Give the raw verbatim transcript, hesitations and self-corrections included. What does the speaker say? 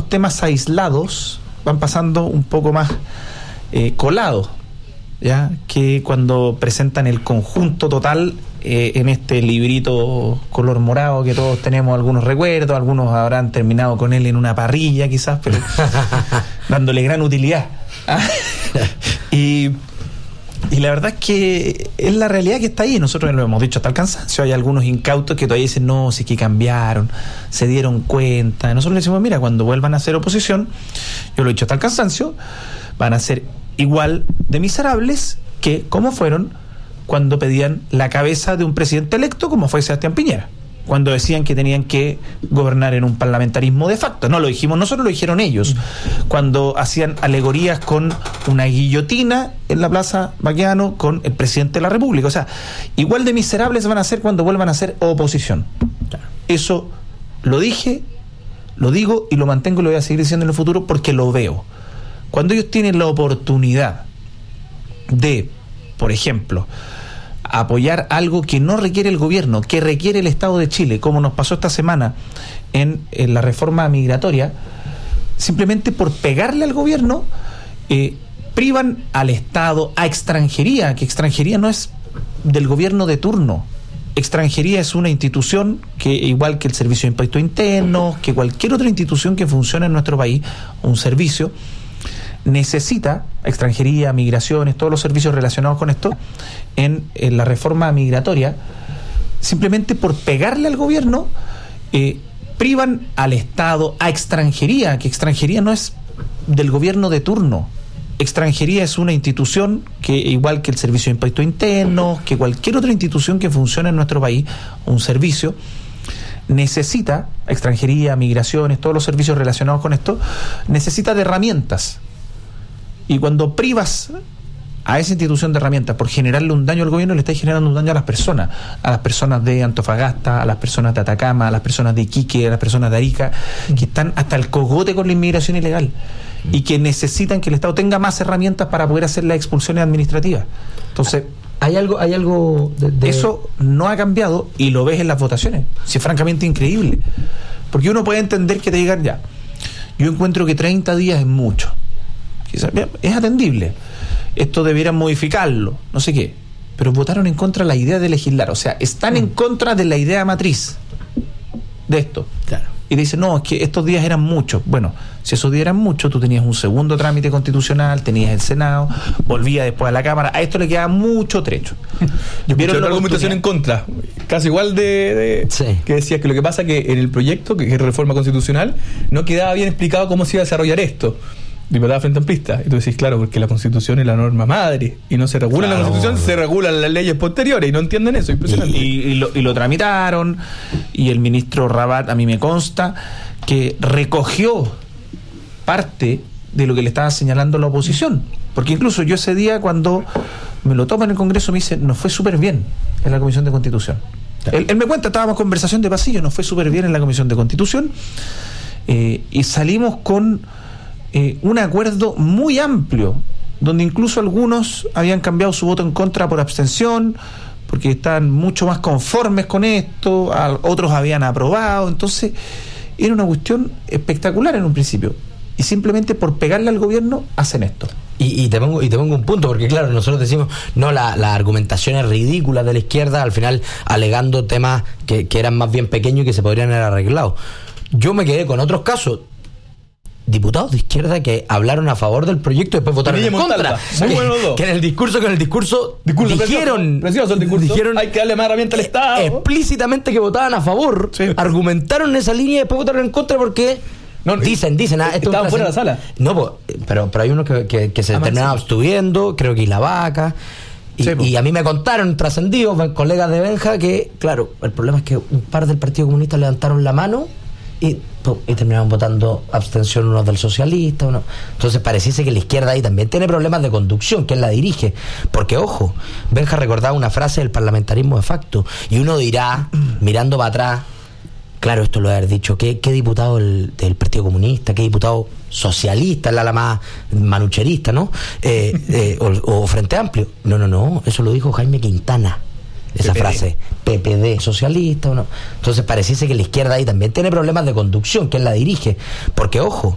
algunos temas aislados van pasando un poco más eh, colados, ¿ya? Que cuando presentan el conjunto total eh, en este librito color morado que todos tenemos algunos recuerdos, algunos habrán terminado con él en una parrilla quizás, pero dándole gran utilidad. y Y la verdad es que es la realidad que está ahí. Nosotros lo hemos dicho hasta el cansancio. Hay algunos incautos que todavía dicen, no, si es que cambiaron, se dieron cuenta. Nosotros le decimos, mira, cuando vuelvan a hacer oposición, yo lo he dicho hasta el cansancio, van a ser igual de miserables que como fueron cuando pedían la cabeza de un presidente electo, como fue Sebastián Piñera, cuando decían que tenían que gobernar en un parlamentarismo de facto. No lo dijimos nosotros, lo dijeron ellos. Cuando hacían alegorías con una guillotina en la Plaza Baqueano con el presidente de la República. O sea, igual de miserables van a ser cuando vuelvan a ser oposición. Eso lo dije, lo digo y lo mantengo y lo voy a seguir diciendo en el futuro porque lo veo. Cuando ellos tienen la oportunidad de, por ejemplo, apoyar algo que no requiere el gobierno, que requiere el Estado de Chile, como nos pasó esta semana en, en la reforma migratoria, simplemente por pegarle al gobierno, eh, privan al Estado, a extranjería, que extranjería no es del gobierno de turno. Extranjería es una institución que, igual que el Servicio de Impuestos Internos, que cualquier otra institución que funcione en nuestro país, un servicio, necesita, extranjería, migraciones, todos los servicios relacionados con esto, en, en la reforma migratoria, simplemente por pegarle al gobierno, eh, privan al Estado, a extranjería, que extranjería no es del gobierno de turno. Extranjería es una institución que, igual que el Servicio de Impuestos Internos, que cualquier otra institución que funcione en nuestro país, un servicio, necesita, extranjería, migraciones, todos los servicios relacionados con esto, necesita de herramientas. Y cuando privas a esa institución de herramientas por generarle un daño al gobierno, le estás generando un daño a las personas, a las personas de Antofagasta, a las personas de Atacama, a las personas de Iquique, a las personas de Arica, que están hasta el cogote con la inmigración ilegal y que necesitan que el Estado tenga más herramientas para poder hacer las expulsiones administrativas. Entonces, hay algo, hay algo de, de... eso no ha cambiado y lo ves en las votaciones. Si es francamente increíble, porque uno puede entender que te digan, ya, yo encuentro que treinta días es mucho, quizás es atendible, esto debieran modificarlo, no sé qué, pero votaron en contra de la idea de legislar, o sea, están mm. en contra de la idea matriz de esto. Claro. Y dicen, no, es que estos días eran muchos. Bueno, si esos días eran muchos, tú tenías un segundo trámite constitucional, tenías el Senado, volvía después a la Cámara, a esto le queda mucho trecho. Yo escuché una argumentación en contra, casi igual de, de sí. que decía que lo que pasa que en el proyecto, que es reforma constitucional, no quedaba bien explicado cómo se iba a desarrollar esto. Diputada frente amplista. Y tú decís, claro, porque la Constitución es la norma madre y no se regula claro. la Constitución, se regulan las leyes posteriores y no entienden eso. Impresionante. Y, y, lo, y lo tramitaron y el ministro Rabat, a mí me consta, que recogió parte de lo que le estaba señalando la oposición. Porque incluso yo ese día, cuando me lo toman en el Congreso, me dice, nos fue súper bien en la Comisión de Constitución. Claro. Él, él me cuenta, estábamos en conversación de pasillo, nos fue súper bien en la Comisión de Constitución eh, y salimos con Eh, un acuerdo muy amplio, donde incluso algunos habían cambiado su voto en contra por abstención, porque están mucho más conformes con esto, a, otros habían aprobado. Entonces era una cuestión espectacular en un principio, y simplemente por pegarle al gobierno hacen esto. Y, y te pongo y te pongo un punto, porque claro, nosotros decimos, no, la, la argumentación es ridícula de la izquierda, al final alegando temas que, que eran más bien pequeños y que se podrían haber arreglado. Yo me quedé con otros casos, diputados de izquierda que hablaron a favor del proyecto y después votaron en contra. Muy que, bueno los dos. que en el discurso, que en el discurso, discurso dijeron, precioso, precioso el discurso. dijeron, hay que darle más herramientas al Estado. Explícitamente que votaban a favor, sí. Argumentaron en esa línea y después votaron en contra porque no, dicen, dicen, ah, esto estaban fuera de la sala. No, pues, pero, pero hay unos que, que, que se ah, terminaron sí. abstuviendo, creo que y la vaca. Y, sí, y a mí me contaron, trascendidos, colegas de Benja, que, claro, el problema es que un par del Partido Comunista levantaron la mano y, y terminaron votando abstención unos del socialista, uno. Entonces pareciese que la izquierda ahí también tiene problemas de conducción, quien la dirige, porque ojo, Benja recordaba una frase del parlamentarismo de facto, y uno dirá, mirando para atrás, claro, esto lo debe haber dicho, ¿qué, qué diputado del, del Partido Comunista, qué diputado socialista, la, la más manucherista, ¿no? Eh, eh, o, o Frente Amplio. No, no, no, eso lo dijo Jaime Quintana. Esa P P D. Frase, P P D, socialista o no. Entonces pareciese que la izquierda ahí también tiene problemas de conducción, quien la dirige, porque ojo,